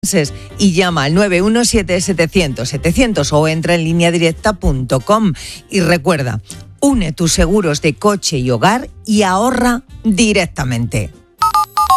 y llama al 917-700-700 o entra en lineadirecta.com. Y recuerda, une tus seguros de coche y hogar y ahorra directamente.